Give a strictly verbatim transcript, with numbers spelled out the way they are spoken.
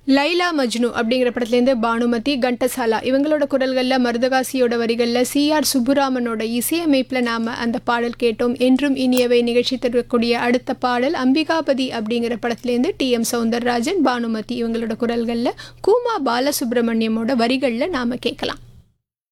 லைலா மஜ்னு அப்படிங்கிற படத்துலேருந்து பானுமதி, கண்டசாலா இவங்களோட குரல்களில், மருதகாசியோட வரிகளில், சி ஆர் சுப்புராமனோட இசையமைப்பில் நாம் அந்த பாடல் கேட்டோம். என்றும் இனியவை நிகழ்ச்சி தரக்கூடிய அடுத்த பாடல் அம்பிகாபதி அப்படிங்கிற படத்துலேருந்து டி எம் சௌந்தரராஜன், பானுமதி இவங்களோட குரல்களில், கூமா பாலசுப்ரமணியமோட வரிகளில் நாம் கேட்கலாம்.